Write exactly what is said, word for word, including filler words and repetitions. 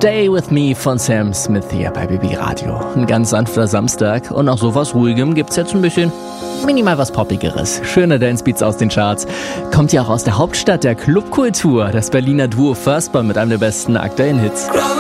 Stay With Me von Sam Smith hier bei B B Radio. Ein ganz sanfter Samstag und nach sowas Ruhigem gibt's jetzt ein bisschen minimal was Poppigeres. Schöne Dancebeats aus den Charts. Kommt ja auch aus der Hauptstadt der Clubkultur, das Berliner Duo Firstborn mit einem der besten aktuellen Hits.